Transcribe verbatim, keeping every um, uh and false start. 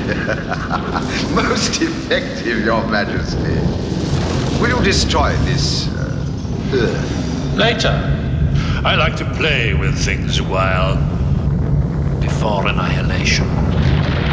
Most effective, Your Majesty. Will you destroy this uh, Earth? Later. I like to play with things a while. Before annihilation.